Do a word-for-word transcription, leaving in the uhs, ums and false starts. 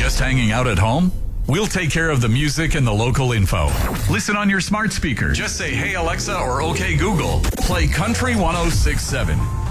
Just hanging out at home? We'll take care of the music and the local info. Listen on your smart speaker. Just say, "Hey Alexa" or "Okay Google." Play Country one oh six point seven.